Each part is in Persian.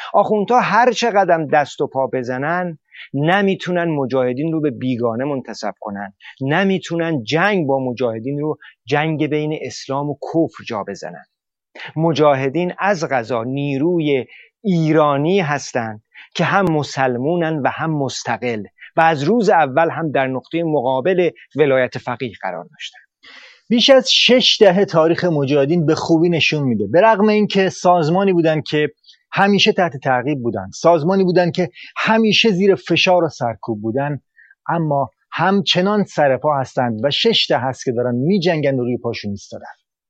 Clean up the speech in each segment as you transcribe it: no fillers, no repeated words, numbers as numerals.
آخوندها هر چقدر دست و پا بزنن نمیتونن مجاهدین رو به بیگانه منتسب کنن، نمیتونن جنگ با مجاهدین رو جنگ بین اسلام و کفر جا بزنن. مجاهدین از قضا نیروی ایرانی هستند که هم مسلمونن و هم مستقل و از روز اول هم در نقطه مقابل ولایت فقیه قرار داشتن. بیش از 6 دهه تاریخ مجاهدین به خوبی نشون میده به رغم اینکه سازمانی بودن که همیشه تحت تعقیب بودن، سازمانی بودن که همیشه زیر فشار و سرکوب بودن، اما همچنان سرپا هستند و 6 دهه است که دارن میجنگن و روی پاشون ایستادن.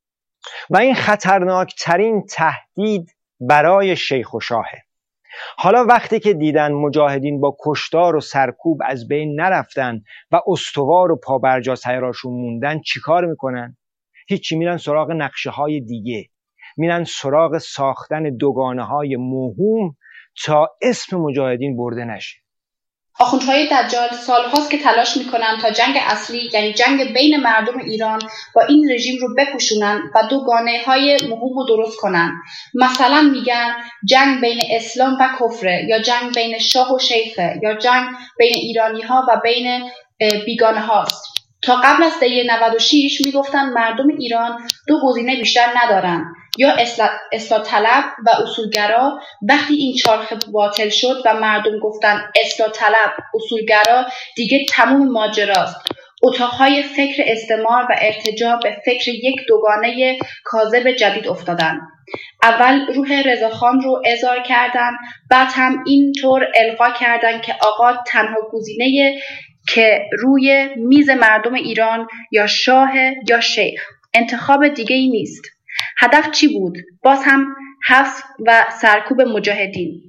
و این خطرناکترین تهدید برای شیخ و شاهه. حالا وقتی که دیدن مجاهدین با کشتار و سرکوب از بین نرفتن و استوار و پابرجا سیراشون موندن، چیکار میکنن؟ هیچی، میرن سراغ نقشه های دیگه، میرن سراغ ساختن دوگانه های موهوم تا اسم مجاهدین برده نشه. آخوندهای دجال سالهاست که تلاش میکنن تا جنگ اصلی، یعنی جنگ بین مردم ایران با این رژیم رو بپوشونن و دوگانه‌های موهوم رو درست کنن. مثلا میگن جنگ بین اسلام و کفره، یا جنگ بین شاه و شیخه، یا جنگ بین ایرانی‌ها و بین بیگانه هاست. تا قبل از دی 96 میگفتن مردم ایران دو گزینه بیشتر ندارن، یا اصلاح طلب و اصولگرا. وقتی این چرخه باطل شد و مردم گفتن اصلاح طلب، اصولگرا، دیگه تموم ماجراست. اتاقهای فکر استعمار و ارتجاع به فکر یک دوگانه کاذب جدید افتادن. اول روح رضاخان رو اظهار کردن، بعد هم اینطور القا کردن که آقا تنها گزینه که روی میز مردم ایران یا شاه یا شیخ، انتخاب دیگه ای نیست. هدف چی بود؟ باز هم حذف و سرکوب مجاهدین.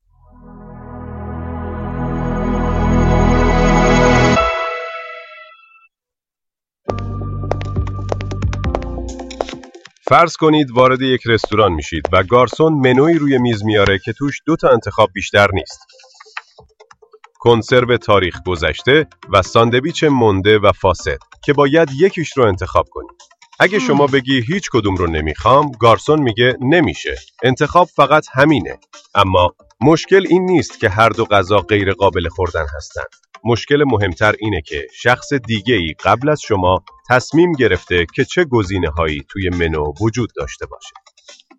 فرض کنید وارد یک رستوران میشید و گارسون منوی روی میز میاره که توش 2 تا انتخاب بیشتر نیست: کنسرو تاریخ گذشته و ساندویچ مونده و فاسد که باید یکیش رو انتخاب کنید. اگه شما بگی هیچ کدوم رو نمیخوام، گارسون میگه نمیشه، انتخاب فقط همینه. اما مشکل این نیست که هر دو غذا غیر قابل خوردن هستند. مشکل مهمتر اینه که شخص دیگه‌ای قبل از شما تصمیم گرفته که چه گزینه‌هایی توی منو وجود داشته باشه.